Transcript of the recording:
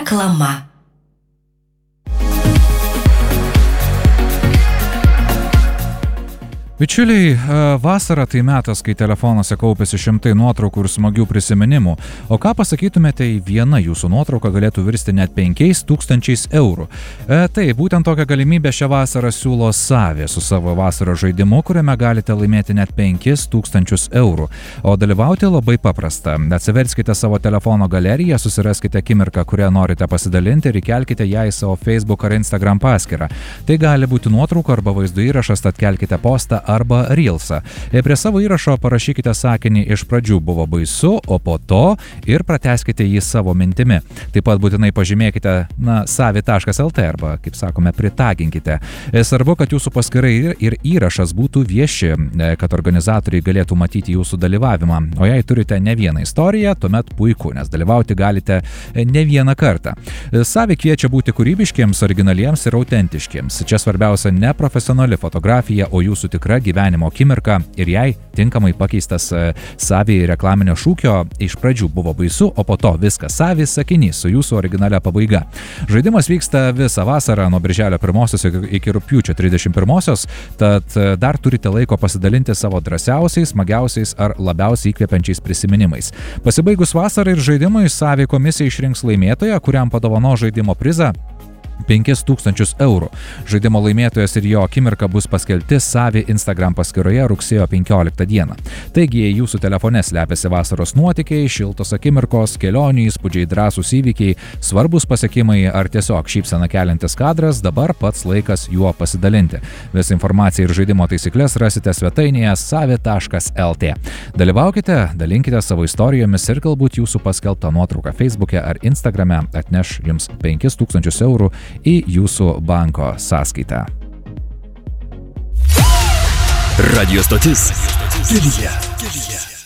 Reklama. Bičiuliai, vasara tai metas, kai telefonuose kaupiasi šimtai nuotraukų ir smagių prisiminimų. O ką pasakytumėte, viena jūsų nuotrauka galėtų virsti net 5,000 eurų? Tai būtent tokią galimybę šią vasarą siūlo Savi su savo vasaros žaidimu, kuriame galite laimėti net 5,000 eurų. O dalyvauti labai paprasta. Atsiverskite savo telefono galeriją, susiraskite akimirką, kurią norite pasidalinti ir įkelkite ją į savo Facebook ar Instagram paskyrą. Tai gali būti nuotrauka arba vaizdo įrašas, tad kelkite postą arba Reelsą. Prie savo įrašo parašykite sakinį "iš pradžių buvo baisu, o po to" ir pratęskite jį savo mintimi. Taip pat būtinai pažymėkite savi.lt arba, kaip sakome, pritaginkite. Svarbu, kad jūsų paskyrai ir įrašas būtų vieši, kad organizatoriai galėtų matyti jūsų dalyvavimą. O jei turite ne vieną istoriją, tuomet puiku, nes dalyvauti galite ne vieną kartą. Savi kviečia būti kūrybiškiems, originaliems ir autentiškiems. Čia svarbiausia ne profesionali fotografija, o jūsų tikra gyvenimo akimirka ir jai tinkamai pakeistas Savi reklaminio šūkio "iš pradžių buvo baisu, o po to viskas Savi" sakinys su jūsų originalia pabaiga. Žaidimas vyksta visą vasarą nuo birželio 1 iki rugpjūčio 31, tad dar turite laiko pasidalinti savo drąsiausiais, smagiausiais ar labiausiai įkvepiančiais prisiminimais. Pasibaigus vasarai ir žaidimui, Savi komisija išrinks laimėtoją, kuriam padovano žaidimo prizą 5,000 eurų. Žaidimo laimėtojas ir jo akimirka bus paskelbti Savi Instagram paskyroje rugsėjo 15 dieną. Taigi, jei jūsų telefone slepiasi vasaros nuotykiai, šiltos akimirkos, kelionių įspūdžiai, drąsūs įvykiai, svarbus pasiekimai ar tiesiog šypseną keliantis kadras, dabar pats laikas juo pasidalinti. Visą informaciją ir žaidimo taisyklės rasite svetainėje savi.lt. Dalyvaukite, dalinkite savo istorijomis ir galbūt jūsų paskelbta nuotrauka Facebook'e ar Instagram'e atneš jums 5,000 eurų į jūsų banko sąskaitą. Radio stotis. Kelyje.